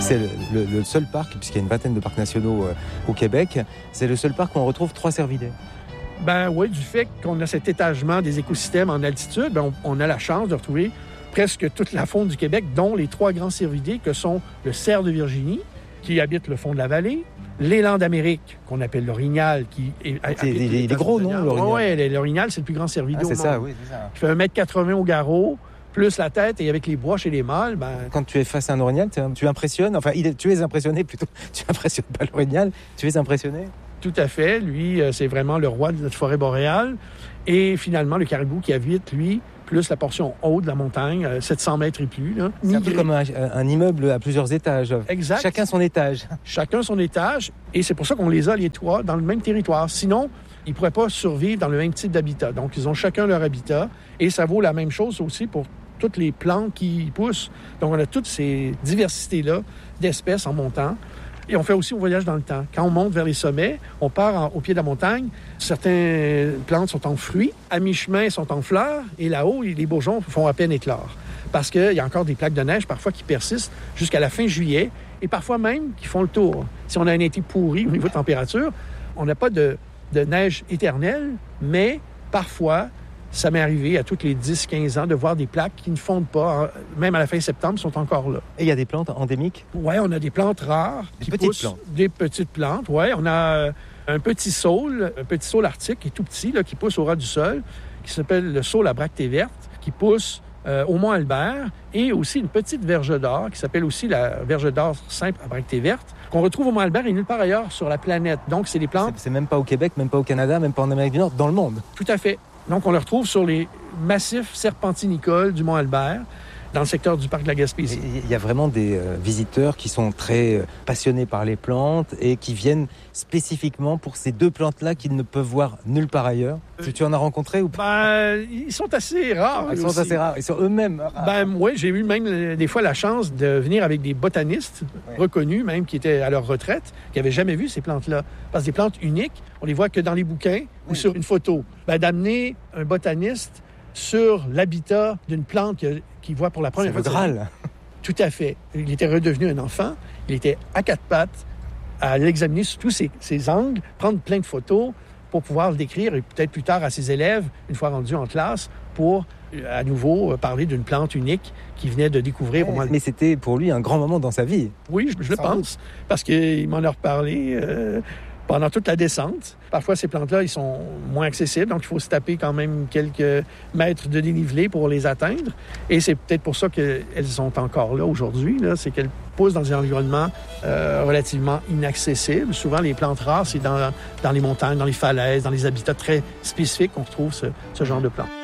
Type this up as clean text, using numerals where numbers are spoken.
C'est le seul parc, puisqu'il y a une vingtaine de parcs nationaux au Québec, c'est le seul parc où on retrouve 3 cervidés. Ben oui, du fait qu'on a cet étagement des écosystèmes en altitude, on a la chance de retrouver presque toute la faune du Québec, dont les 3 grands cervidés que sont le cerf de Virginie, qui habite le fond de la vallée, l'élan d'Amérique, qu'on appelle l'orignal, qui est... Il est gros, non, l'orignal? Oui, l'orignal, c'est le plus grand cervidé au monde. C'est ça, oui, c'est ça. Il fait 1,80 m au garrot, plus la tête, et avec les broches et les mâles, Quand tu es face à un orignal, tu impressionnes, tu es impressionné plutôt, tu impressionnes pas l'orignal, tu es impressionné? Tout à fait. Lui, c'est vraiment le roi de notre forêt boréale. Et finalement, le caribou qui habite, lui, plus la portion haute de la montagne, 700 mètres et plus. Là, c'est un peu comme un immeuble à plusieurs étages. Exact. Chacun son étage. Chacun son étage. Et c'est pour ça qu'on les a, les 3, dans le même territoire. Sinon, ils ne pourraient pas survivre dans le même type d'habitat. Donc, ils ont chacun leur habitat. Et ça vaut la même chose aussi pour toutes les plantes qui poussent. Donc, on a toutes ces diversités-là d'espèces en montant. Et on fait aussi un voyage dans le temps. Quand on monte vers les sommets, on part au pied de la montagne. Certaines plantes sont en fruits, à mi-chemin sont en fleurs, et là-haut, les bourgeons font à peine éclore. Parce qu'il y a encore des plaques de neige, parfois, qui persistent jusqu'à la fin juillet, et parfois même qui font le tour. Si on a un été pourri au niveau de température, on n'a pas de neige éternelle, mais parfois, ça m'est arrivé à tous les 10-15 ans de voir des plaques qui ne fondent pas, même à la fin septembre, sont encore là. Et il y a des plantes endémiques? Oui, on a des plantes rares qui poussent. Des petites plantes, oui. On a un petit saule arctique qui est tout petit, là, qui pousse au ras du sol, qui s'appelle le saule à bractée verte, qui pousse au Mont-Albert, et aussi une petite verge d'or qui s'appelle aussi la verge d'or simple à bractée verte, qu'on retrouve au Mont-Albert et nulle part ailleurs sur la planète. Donc, c'est des plantes... C'est même pas au Québec, même pas au Canada, même pas en Amérique du Nord, dans le monde. Tout à fait. Donc, on le retrouve sur les massifs serpentinicoles du Mont-Albert, dans le secteur du parc de la Gaspésie. Il y a vraiment des visiteurs qui sont très passionnés par les plantes et qui viennent spécifiquement pour ces 2 plantes-là qu'ils ne peuvent voir nulle part ailleurs. Tu en as rencontré ou pas? Ils sont assez rares. Ils sont assez rares. Ils sont eux-mêmes rares. Oui, j'ai eu même des fois la chance de venir avec des botanistes reconnus, même qui étaient à leur retraite, qui n'avaient jamais vu ces plantes-là. Parce que des plantes uniques, on les voit que dans les bouquins ou sur une photo. D'amener un botaniste sur l'habitat d'une plante qu'il voit pour la première fois. C'est le Graal. Tout à fait. Il était redevenu un enfant. Il était à 4 pattes à l'examiner sous tous ses angles, prendre plein de photos pour pouvoir le décrire et peut-être plus tard à ses élèves, une fois rendu en classe, pour à nouveau parler d'une plante unique qu'il venait de découvrir. Mais c'était pour lui un grand moment dans sa vie. Oui, je le pense, parce qu'il m'en a reparlé pendant toute la descente. Parfois, ces plantes-là, ils sont moins accessibles, donc il faut se taper quand même quelques mètres de dénivelé pour les atteindre. Et c'est peut-être pour ça qu'elles sont encore là aujourd'hui, c'est qu'elles poussent dans des environnements relativement inaccessibles. Souvent, les plantes rares, c'est dans les montagnes, dans les falaises, dans les habitats très spécifiques qu'on retrouve ce genre de plantes.